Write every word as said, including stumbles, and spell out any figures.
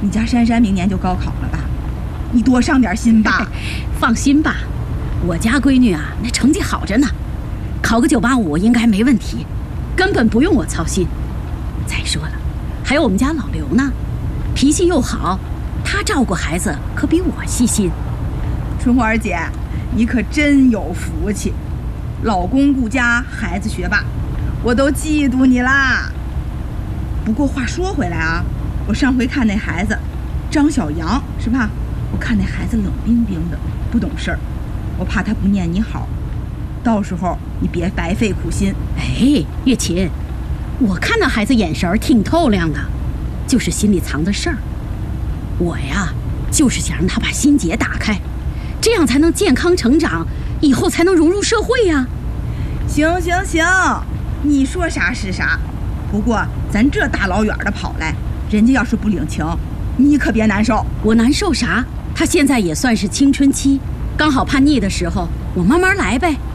你家珊珊明年就高考了吧？你多上点心吧。 放心吧，我家闺女啊，那成绩好着呢，考个九八五应该没问题，根本不用我操心。再说了，还有我们家老刘呢，脾气又好，他照顾孩子可比我细心。 春花姐，你可真有福气，老公顾家，孩子学霸，我都嫉妒你啦。不过话说回来啊，我上回看那孩子张小阳是吧？我看那孩子冷冰冰的，不懂事儿，我怕他不念你好，到时候你别白费苦心。 哎，月琴，我看那孩子眼神挺透亮的，就是心里藏着事儿。我呀，就是想让他把心结打开，这样才能健康成长，以后才能融入社会呀。 行行行，你说啥是啥。不过咱这大老远的跑来，人家要是不领情，你可别难受。 我难受啥？他现在也算是青春期，刚好叛逆的时候，我慢慢来呗。